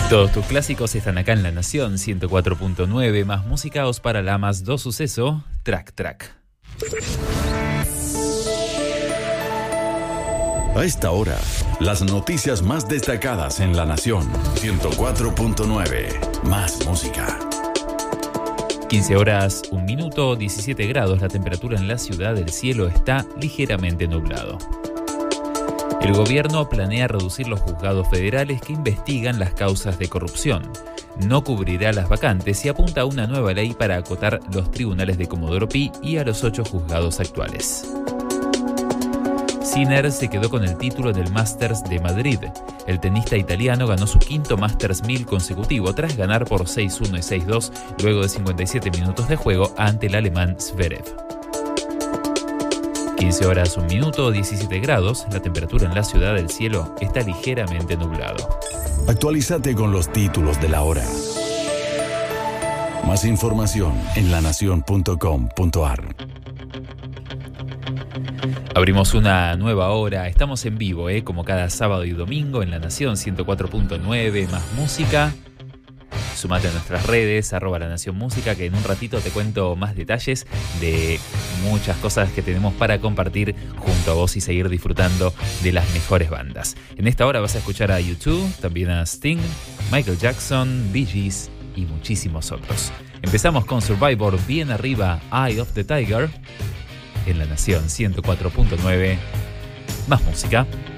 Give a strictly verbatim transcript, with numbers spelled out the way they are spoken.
Todos tus clásicos están acá en La Nación ciento cuatro punto nueve, más música os para la más do suceso, track track. A esta hora, las noticias más destacadas en La Nación ciento cuatro punto nueve, más música. quince horas, un minuto, diecisiete grados la temperatura en la ciudad, el cielo está ligeramente nublado. El gobierno planea reducir los juzgados federales que investigan las causas de corrupción. No cubrirá las vacantes y apunta a una nueva ley para acotar los tribunales de Comodoro Pi y a los ocho juzgados actuales. Sinner se quedó con el título en el Masters de Madrid. El tenista italiano ganó su quinto Masters mil consecutivo tras ganar por seis uno y seis dos luego de cincuenta y siete minutos de juego ante el alemán Zverev. quince horas, un minuto, diecisiete grados. La temperatura en la ciudad, del cielo está ligeramente nublado. Actualízate con los títulos de la hora. Más información en lanación punto com punto a r. Abrimos una nueva hora, estamos en vivo, ¿eh? Como cada sábado y domingo en La Nación ciento cuatro punto nueve, más música. Sumate a nuestras redes, arroba La Nación Música, que en un ratito te cuento más detalles de muchas cosas que tenemos para compartir junto a vos y seguir disfrutando de las mejores bandas. En esta hora vas a escuchar a U dos, también a Sting, Michael Jackson, Bee Gees y muchísimos otros. Empezamos con Survivor, bien arriba, Eye of the Tiger, en La Nación ciento cuatro punto nueve, más música.